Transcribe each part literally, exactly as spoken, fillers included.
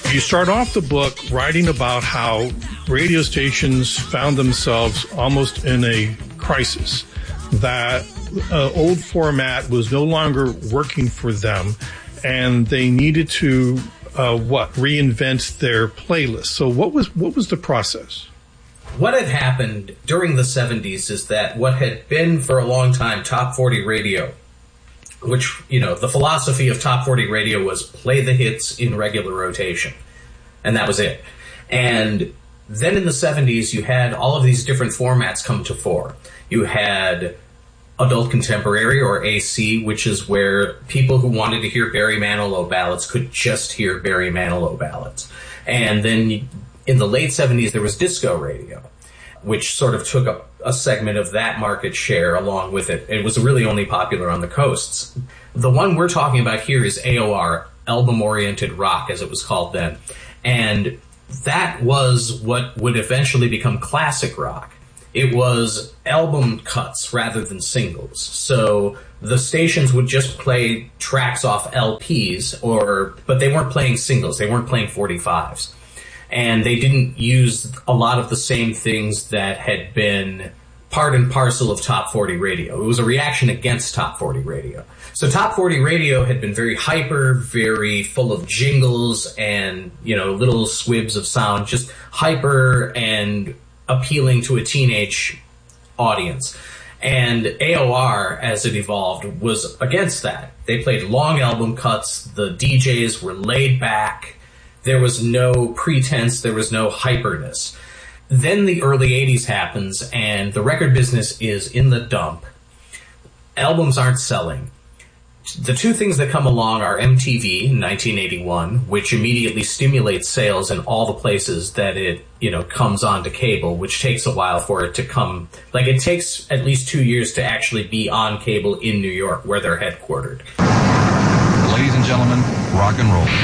You start off the book writing about how radio stations found themselves almost in a crisis, that uh, old format was no longer working for them, and they needed to, uh, what, reinvent their playlist. So what was what was the process? What had happened during the seventies is that what had been for a long time top forty radio, which, you know, the philosophy of top forty radio was play the hits in regular rotation. And that was it. And then in the seventies, you had all of these different formats come to fore. You had adult contemporary, or A C, which is where people who wanted to hear Barry Manilow ballads could just hear Barry Manilow ballads. And then in the late seventies, there was disco radio, which sort of took up a segment of that market share along with it. It was really only popular on the coasts. The one we're talking about here is A O R, album-oriented rock, as it was called then. And that was what would eventually become classic rock. It was album cuts rather than singles. So the stations would just play tracks off L Ps, or but they weren't playing singles. They weren't playing forty-fives. And they didn't use a lot of the same things that had been part and parcel of top forty radio. It was a reaction against top forty radio. So top forty radio had been very hyper, very full of jingles and, you know, little swibs of sound, just hyper and appealing to a teenage audience. And A O R, as it evolved, was against that. They played long album cuts. The D Js were laid back. There was no pretense. There was no hyperness. Then the early eighties happens, and the record business is in the dump. Albums aren't selling. The two things that come along are M T V in nineteen eighty-one, which immediately stimulates sales in all the places that it, you know, comes onto cable, which takes a while for it to come. Like, it takes at least two years to actually be on cable in New York, where they're headquartered. Ladies and gentlemen, rock and roll.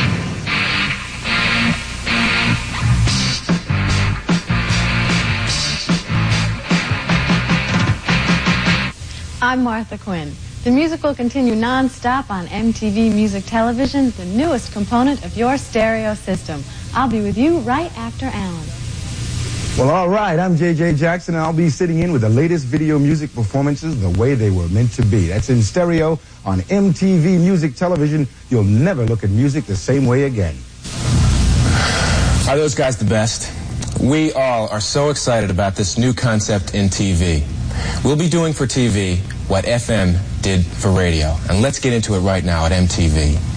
I'm Martha Quinn. The music will continue non-stop on M T V Music Television, the newest component of your stereo system. I'll be with you right after Alan. Well, all right, I'm J J Jackson, and I'll be sitting in with the latest video music performances the way they were meant to be. That's in stereo on M T V Music Television. You'll never look at music the same way again. Are those guys the best? We all are so excited about this new concept in T V. We'll be doing for T V what F M did for radio. And let's get into it right now at M T V.